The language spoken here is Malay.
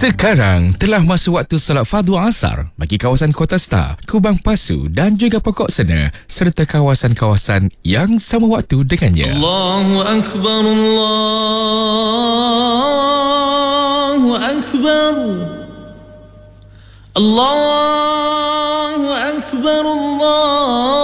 Sekarang telah masuk waktu salat fardu asar bagi kawasan Kota Star, Kubang Pasu dan juga Pokok Sena serta kawasan-kawasan yang sama waktu dengannya. Allahu Akbar, Allahu Akbar, Allahu Akbar, Allah.